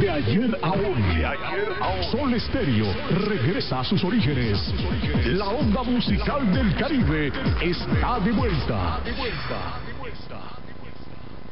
De ayer a hoy, Sol Estéreo regresa a sus orígenes. La onda musical del Caribe está de vuelta.